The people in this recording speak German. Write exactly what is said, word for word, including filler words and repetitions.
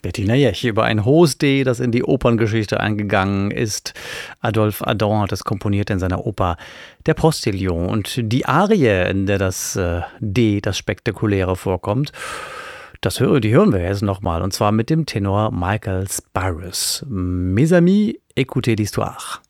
Bettina Jech über ein hohes D, das in die Operngeschichte eingegangen ist. Adolphe Adam hat es komponiert in seiner Oper Der Postillon. Und die Arie, in der das äh, D, das Spektakuläre, vorkommt, das hören, die hören wir jetzt nochmal. Und zwar mit dem Tenor Michael Spyrus. Mes amis, écoutez l'histoire.